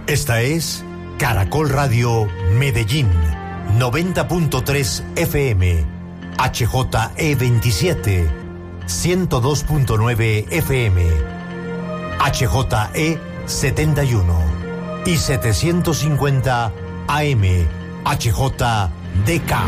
Esta es Caracol Radio Medellín, 90.3 FM, HJE27, 102.9 FM, HJE71 y 750 AM, HJDK.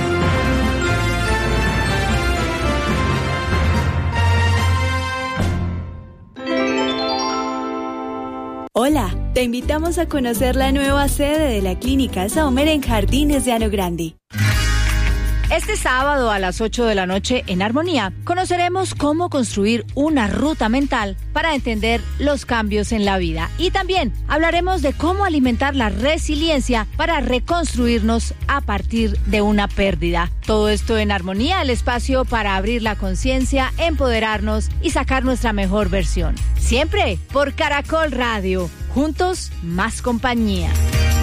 Hola, te invitamos a conocer la nueva sede de la Clínica Saumer en Jardines de Llano Grande. Este sábado a las 8 de la noche en Armonía conoceremos cómo construir una ruta mental para entender los cambios en la vida. Y también hablaremos de cómo alimentar la resiliencia para reconstruirnos a partir de una pérdida. Todo esto en Armonía, el espacio para abrir la conciencia, empoderarnos y sacar nuestra mejor versión. Siempre por Caracol Radio. Juntos, más compañía.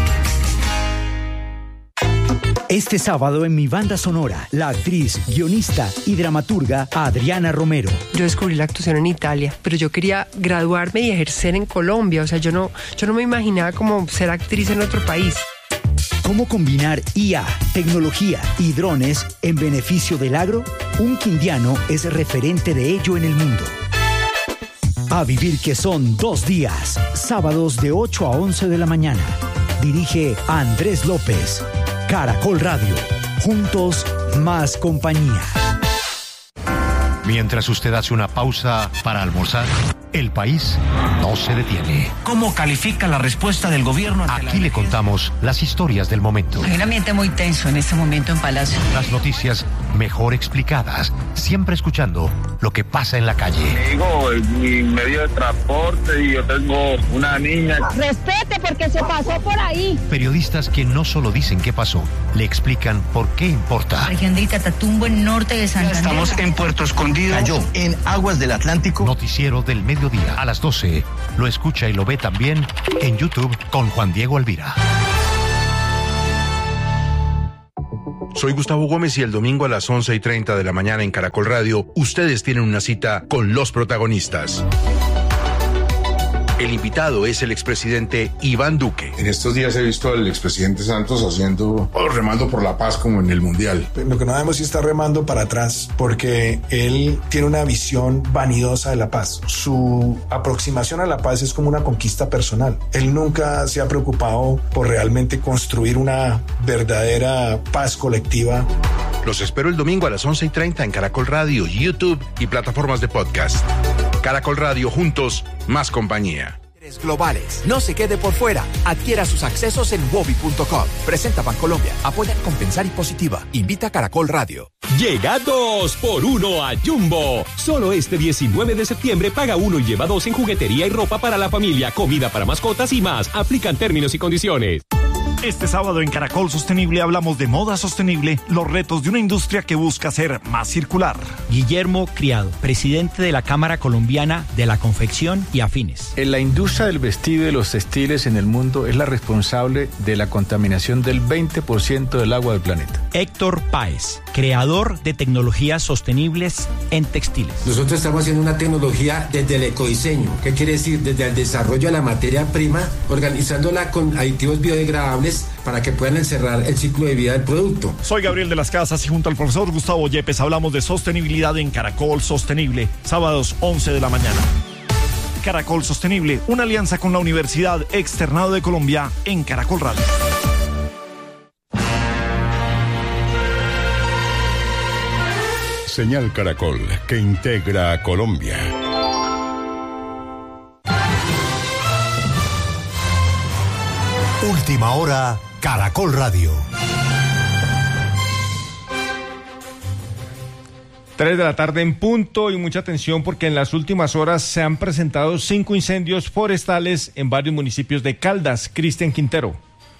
Este sábado en mi banda sonora, la actriz, guionista y dramaturga Adriana Romero. Yo descubrí la actuación en Italia, pero yo quería graduarme y ejercer en Colombia. O sea, yo no me imaginaba como ser actriz en otro país. ¿Cómo combinar IA, tecnología y drones en beneficio del agro? Un quindiano es referente de ello en el mundo. A vivir que son 2 días, sábados de 8 a 11 de la mañana. Dirige Andrés López. Caracol Radio. Juntos, más compañía. Mientras usted hace una pausa para almorzar, el país no se detiene. ¿Cómo califica la respuesta del gobierno? Aquí le contamos las historias del momento. Hay un ambiente muy tenso en este momento en Palacio. Las noticias mejor explicadas, siempre escuchando lo que pasa en la calle. Digo, mi medio de transporte y yo tengo una niña. Respete porque se pasó por ahí. Periodistas que no solo dicen qué pasó, le explican por qué importa. Región de Catatumbo, en norte de Santander. Estamos en Puerto Escondido. Cayó en aguas del Atlántico. Noticiero del mediodía a las 12. Lo escucha y lo ve también en YouTube con Juan Diego Alvira. Soy Gustavo Gómez y el domingo a las 11:30 de la mañana en Caracol Radio, ustedes tienen una cita con los protagonistas. El invitado es el expresidente Iván Duque. En estos días he visto al expresidente Santos remando por la paz como en el Mundial. Lo que no debemos es estar remando para atrás, porque él tiene una visión vanidosa de la paz. Su aproximación a la paz es como una conquista personal. Él nunca se ha preocupado por realmente construir una verdadera paz colectiva. Los espero el domingo a las 11:30 en Caracol Radio, YouTube y plataformas de podcast. Caracol Radio, juntos, más compañía. Globales. No se quede por fuera. Adquiera sus accesos en wobi.com. Presenta Bancolombia. Apoya Compensar y Positiva. Invita a Caracol Radio. Llega 2x1 a Jumbo. Solo este 19 de septiembre paga 1 y lleva 2 en juguetería y ropa para la familia, comida para mascotas y más. Aplican términos y condiciones. Este sábado en Caracol Sostenible hablamos de moda sostenible, los retos de una industria que busca ser más circular. Guillermo Criado, presidente de la Cámara Colombiana de la Confección y Afines. En la industria del vestido y de los textiles en el mundo es la responsable de la contaminación del 20% del agua del planeta. Héctor Páez, creador de tecnologías sostenibles en textiles. Nosotros estamos haciendo una tecnología desde el ecodiseño. ¿Qué quiere decir? Desde el desarrollo de la materia prima, organizándola con aditivos biodegradables para que puedan encerrar el ciclo de vida del producto. Soy Gabriel de las Casas y junto al profesor Gustavo Yepes hablamos de sostenibilidad en Caracol Sostenible, sábados 11 de la mañana. Caracol Sostenible, una alianza con la Universidad Externado de Colombia en Caracol Radio. Señal Caracol, que integra a Colombia. Última hora, Caracol Radio. 3 de la tarde en punto y mucha atención porque en las últimas horas se han presentado 5 incendios forestales en varios municipios de Caldas. Cristian Quintero.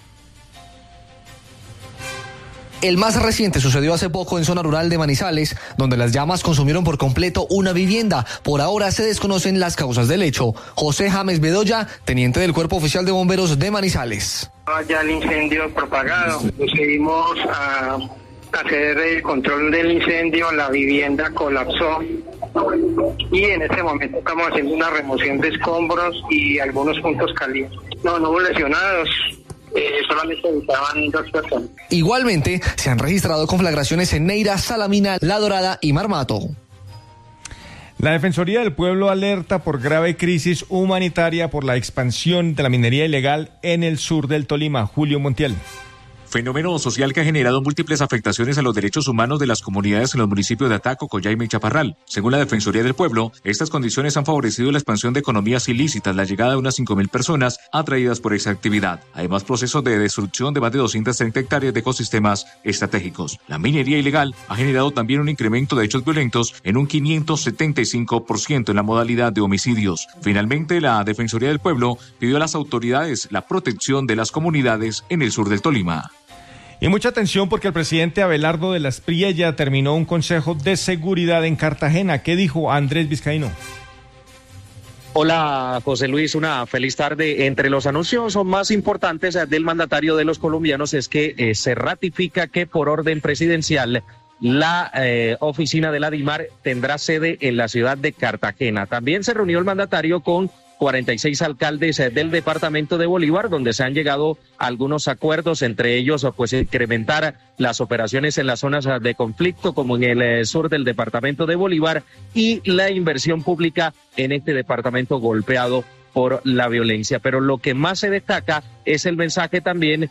El más reciente sucedió hace poco en zona rural de Manizales, donde las llamas consumieron por completo una vivienda. Por ahora se desconocen las causas del hecho. José James Bedoya, teniente del Cuerpo Oficial de Bomberos de Manizales. Ya el incendio propagado. Procedimos a hacer el control del incendio, la vivienda colapsó y en este momento estamos haciendo una remoción de escombros y algunos puntos calientes. No hubo lesionados. Solamente estaban 2 personas. Igualmente, se han registrado conflagraciones en Neira, Salamina, La Dorada y Marmato. La Defensoría del Pueblo alerta por grave crisis humanitaria por la expansión de la minería ilegal en el sur del Tolima. Julio Montiel. Fenómeno social que ha generado múltiples afectaciones a los derechos humanos de las comunidades en los municipios de Ataco, Coyaima y Chaparral. Según la Defensoría del Pueblo, estas condiciones han favorecido la expansión de economías ilícitas, la llegada de unas 5.000 personas atraídas por esa actividad. Además, procesos de destrucción de más de 230 hectáreas de ecosistemas estratégicos. La minería ilegal ha generado también un incremento de hechos violentos en un 575% en la modalidad de homicidios. Finalmente, la Defensoría del Pueblo pidió a las autoridades la protección de las comunidades en el sur del Tolima. Y mucha atención porque el presidente Abelardo de la Espriella terminó un consejo de seguridad en Cartagena. ¿Qué dijo Andrés Vizcaíno? Hola, José Luis, una feliz tarde. Entre los anuncios más importantes del mandatario de los colombianos es que se ratifica que por orden presidencial la oficina de la DIMAR tendrá sede en la ciudad de Cartagena. También se reunió el mandatario con 46 alcaldes del departamento de Bolívar, donde se han llegado a algunos acuerdos, entre ellos pues incrementar las operaciones en las zonas de conflicto, como en el sur del departamento de Bolívar, y la inversión pública en este departamento golpeado por la violencia. Pero lo que más se destaca es el mensaje también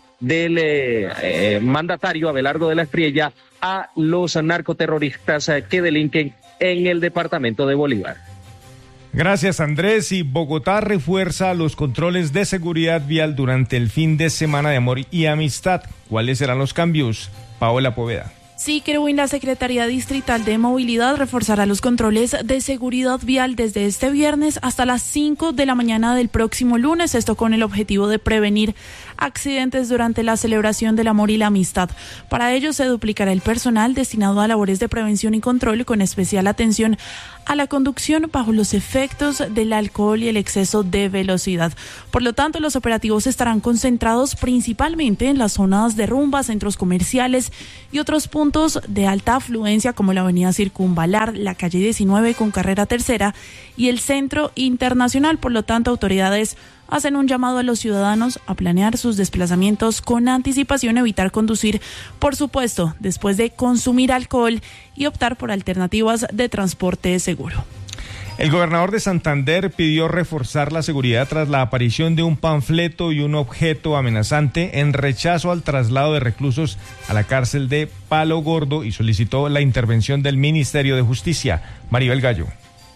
del mandatario Abelardo de la Espriella a los narcoterroristas que delinquen en el departamento de Bolívar. Gracias, Andrés. Y Bogotá refuerza los controles de seguridad vial durante el fin de semana de amor y amistad. ¿Cuáles serán los cambios? Paola Poveda. Sí, Kerwin, la Secretaría Distrital de Movilidad reforzará los controles de seguridad vial desde este viernes hasta las 5 de la mañana del próximo lunes, esto con el objetivo de prevenir accidentes durante la celebración del amor y la amistad. Para ello se duplicará el personal destinado a labores de prevención y control, con especial atención a la conducción bajo los efectos del alcohol y el exceso de velocidad. Por lo tanto, los operativos estarán concentrados principalmente en las zonas de rumba, centros comerciales y otros puntos de alta afluencia como la avenida Circunvalar, la calle 19 con carrera tercera y el Centro Internacional. Por lo tanto, autoridades hacen un llamado a los ciudadanos a planear sus desplazamientos con anticipación, evitar conducir, por supuesto, después de consumir alcohol y optar por alternativas de transporte seguro. El gobernador de Santander pidió reforzar la seguridad tras la aparición de un panfleto y un objeto amenazante en rechazo al traslado de reclusos a la cárcel de Palo Gordo y solicitó la intervención del Ministerio de Justicia. Maribel Gallo.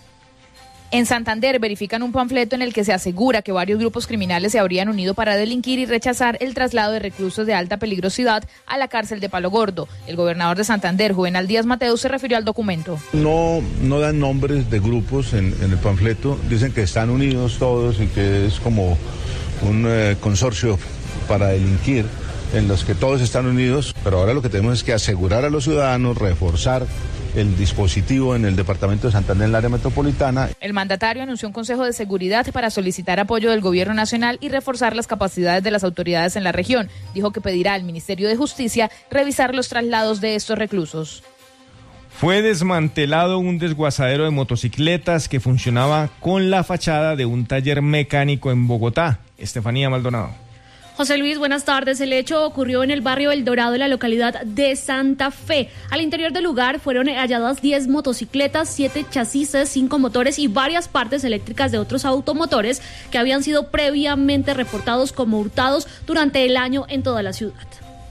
En Santander verifican un panfleto en el que se asegura que varios grupos criminales se habrían unido para delinquir y rechazar el traslado de reclusos de alta peligrosidad a la cárcel de Palo Gordo. El gobernador de Santander, Juvenal Díaz Mateus, se refirió al documento. No dan nombres de grupos en el panfleto, dicen que están unidos todos y que es como un consorcio para delinquir en los que todos están unidos, pero ahora lo que tenemos es que asegurar a los ciudadanos, reforzar el dispositivo en el departamento de Santander, en el área metropolitana. El mandatario anunció un consejo de seguridad para solicitar apoyo del gobierno nacional y reforzar las capacidades de las autoridades en la región. Dijo que pedirá al Ministerio de Justicia revisar los traslados de estos reclusos. Fue desmantelado un desguazadero de motocicletas que funcionaba con la fachada de un taller mecánico en Bogotá. Estefanía Maldonado. José Luis, buenas tardes. El hecho ocurrió en el barrio El Dorado de la localidad de Santa Fe. Al interior del lugar fueron halladas 10 motocicletas, 7 chasis, 5 motores y varias partes eléctricas de otros automotores que habían sido previamente reportados como hurtados durante el año en toda la ciudad.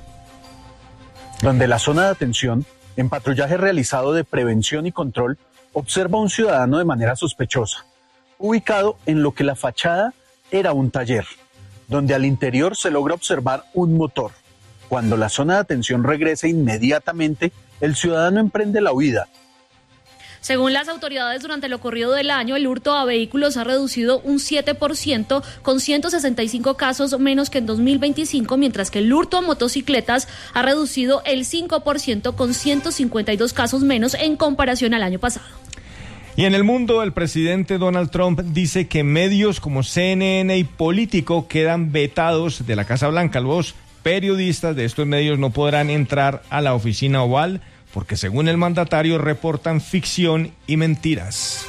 Donde la zona de atención, en patrullaje realizado de prevención y control, observa a un ciudadano de manera sospechosa, ubicado en lo que la fachada era un taller, donde al interior se logra observar un motor. Cuando la zona de atención regresa inmediatamente, el ciudadano emprende la huida. Según las autoridades, durante lo corrido del año, el hurto a vehículos ha reducido un 7%, con 165 casos menos que en 2025, mientras que el hurto a motocicletas ha reducido el 5%, con 152 casos menos en comparación al año pasado. Y en el mundo, el presidente Donald Trump dice que medios como CNN y Político quedan vetados de la Casa Blanca. Los periodistas de estos medios no podrán entrar a la oficina oval porque según el mandatario reportan ficción y mentiras.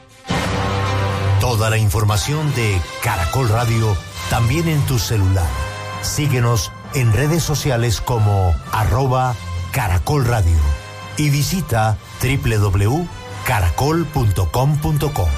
Toda la información de Caracol Radio también en tu celular. Síguenos en redes sociales como @Caracol Radio y visita www.caracol.com.co.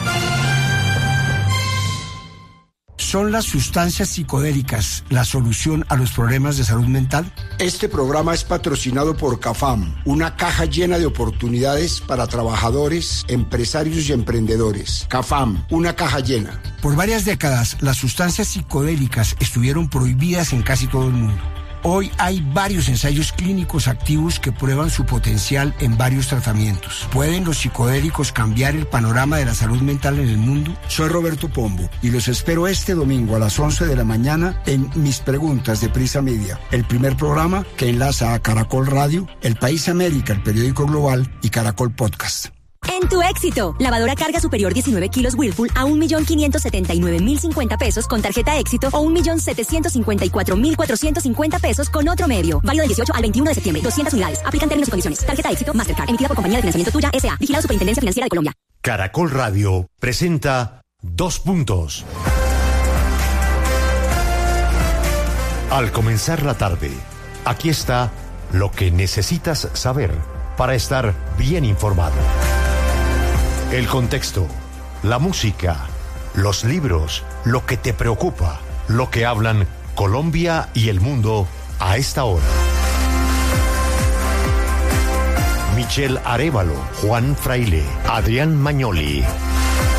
¿Son las sustancias psicodélicas la solución a los problemas de salud mental? Este programa es patrocinado por CAFAM, una caja llena de oportunidades para trabajadores, empresarios y emprendedores. CAFAM, una caja llena. Por varias décadas, las sustancias psicodélicas estuvieron prohibidas en casi todo el mundo. Hoy hay varios ensayos clínicos activos que prueban su potencial en varios tratamientos. ¿Pueden los psicodélicos cambiar el panorama de la salud mental en el mundo? Soy Roberto Pombo y los espero este domingo a las 11 de la mañana en Mis Preguntas de Prisa Media, el primer programa que enlaza a Caracol Radio, El País América, el periódico global y Caracol Podcast. En tu éxito, lavadora carga superior 19 kilos Whirlpool a 1.579.050 pesos con tarjeta éxito o 1.754.450 pesos con otro medio. Válido del 18 al 21 de septiembre. 200 unidades. Aplican términos y condiciones. Tarjeta éxito Mastercard. Emitida por Compañía de Financiamiento Tuya S.A. Vigilado Superintendencia Financiera de Colombia. Caracol Radio presenta 2 puntos. Al comenzar la tarde, aquí está lo que necesitas saber para estar bien informado. El contexto, la música, los libros, lo que te preocupa, lo que hablan Colombia y el mundo a esta hora. Michelle Arévalo, Juan Fraile, Adrián Magnoli,